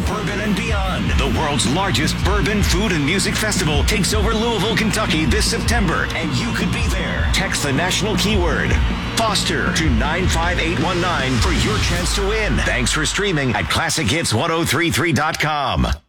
Bourbon and Beyond. The world's largest bourbon, food, and music festival takes over Louisville, Kentucky this September, and you could be there. Text the national keyword Foster to 95819 for your chance to win. Thanks for streaming at ClassicHits1033.com.